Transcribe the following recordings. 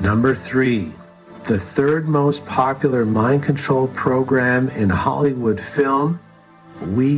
Number 3. The third most popular mind control program in Hollywood film, weak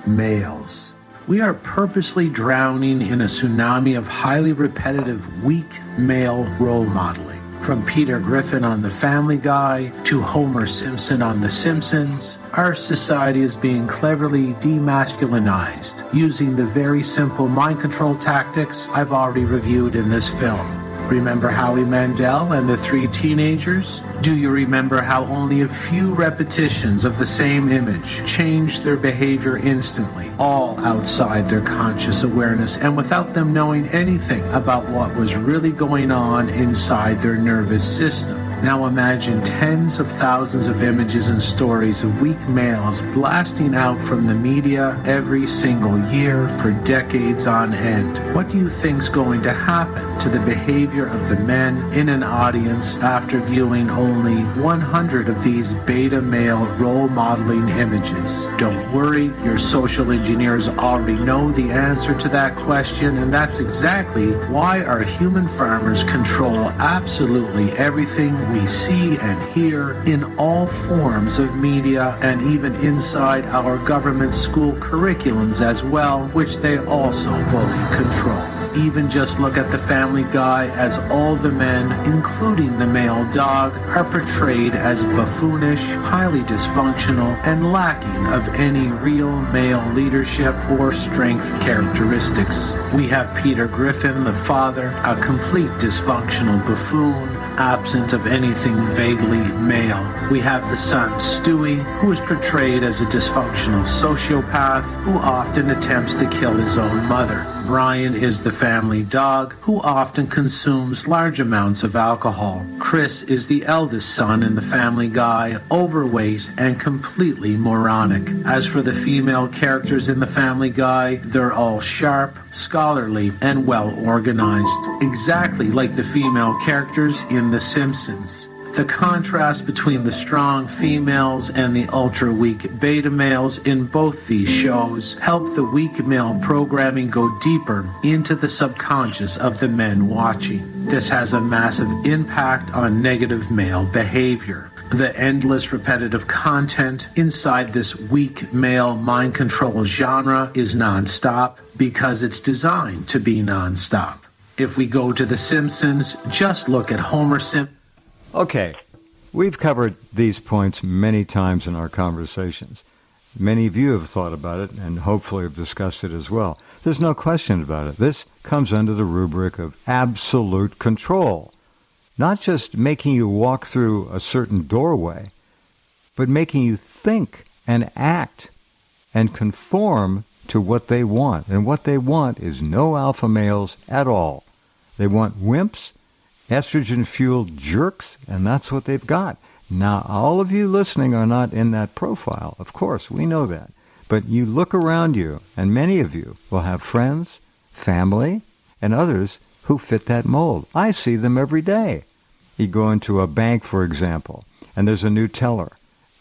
males. We are purposely drowning in a tsunami of highly repetitive weak male role modeling. From Peter Griffin on The Family Guy to Homer Simpson on The Simpsons, our society is being cleverly demasculinized using the very simple mind control tactics I've already reviewed in this film. Remember Howie Mandel and the 3 teenagers? Do you remember how only a few repetitions of the same image changed their behavior instantly, all outside their conscious awareness and without them knowing anything about what was really going on inside their nervous system? Now imagine tens of thousands of images and stories of weak males blasting out from the media every single year for decades on end. What do you think's going to happen to the behavior of the men in an audience after viewing only 100 of these beta male role modeling images? Don't worry, your social engineers already know the answer to that question, and that's exactly why our human farmers control absolutely everything we see and hear in all forms of media and even inside our government school curriculums as well, which they also fully control. Even just look at The Family Guy, as all the men, including the male dog, are portrayed as buffoonish, highly dysfunctional, and lacking of any real male leadership or strength characteristics. We have Peter Griffin, the father, a complete dysfunctional buffoon, absent of anything vaguely male. We have the son, Stewie, who is portrayed as a dysfunctional sociopath who often attempts to kill his own mother. Brian is the family dog who often consumes large amounts of alcohol. Chris is the eldest son in The Family Guy, overweight and completely moronic. As for the female characters in The Family Guy, they're all sharp, scholarly, and well organized, exactly like the female characters in The Simpsons. The contrast between the strong females and the ultra-weak beta males in both these shows help the weak male programming go deeper into the subconscious of the men watching. This has a massive impact on negative male behavior. The endless repetitive content inside this weak male mind control genre is nonstop because it's designed to be nonstop. If we go to The Simpsons, just look at Homer Simpson. Okay, we've covered these points many times in our conversations. Many of you have thought about it and hopefully have discussed it as well. There's no question about it. This comes under the rubric of absolute control. Not just making you walk through a certain doorway, but making you think and act and conform to what they want. And what they want is no alpha males at all. They want wimps, estrogen-fueled jerks, and that's what they've got. Now, all of you listening are not in that profile. Of course, we know that. But you look around you, and many of you will have friends, family, and others who fit that mold. I see them every day. You go into a bank, for example, and there's a new teller.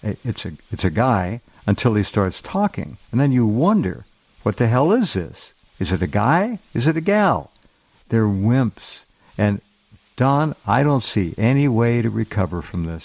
It's a guy until he starts talking, and then you wonder, what the hell is this? Is it a guy? Is it a gal? They're wimps. And Don, I don't see any way to recover from this.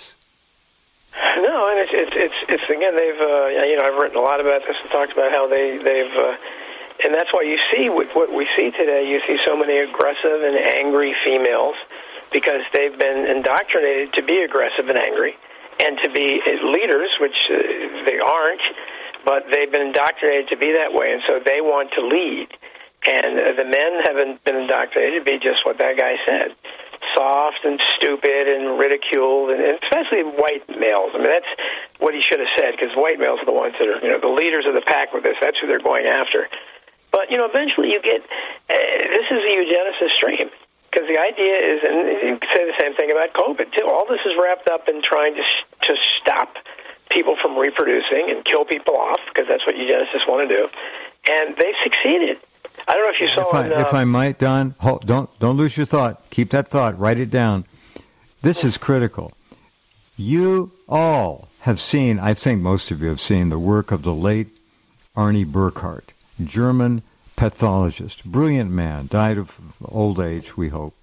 No, and it's again, they've I've written a lot about this and talked about how they've and that's why you see what we see today. You see so many aggressive and angry females because they've been indoctrinated to be aggressive and angry and to be leaders, which they aren't, but they've been indoctrinated to be that way, and so they want to lead. And the men haven't been indoctrinated to be just what that guy said. Soft and stupid and ridiculed, and especially white males. I mean, that's what he should have said, because white males are the ones that are, the leaders of the pack with this. That's who they're going after. But, eventually you get, this is a eugenicist stream, because the idea is, and you can say the same thing about COVID, too. All this is wrapped up in trying to stop people from reproducing and kill people off, because that's what eugenicists want to do. And they've succeeded. I don't know if you saw. If I might, Don, don't lose your thought. Keep that thought. Write it down. This is critical. You all have seen, I think most of you have seen, the work of the late Arnie Burkhardt, German pathologist, brilliant man, died of old age, we hope.